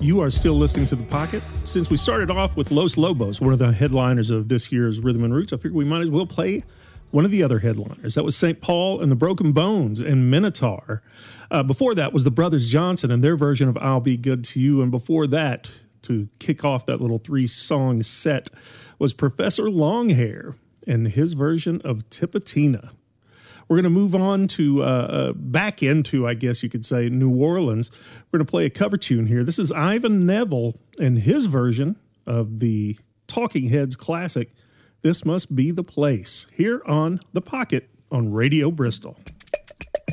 You are still listening to The Pocket. Since we started off with Los Lobos, one of the headliners of this year's Rhythm and Roots, I figured we might as well play one of the other headliners. That was St. Paul and the Broken Bones and Minotaur. Before that was the Brothers Johnson and their version of I'll Be Good to You. And before that, to kick off that little 3-song set, was Professor Longhair and his version of Tipatina. We're going to move on to back into, I guess you could say, New Orleans. We're going to play a cover tune here. This is Ivan Neville and his version of the Talking Heads classic, This Must Be the Place, here on The Pocket on Radio Bristol.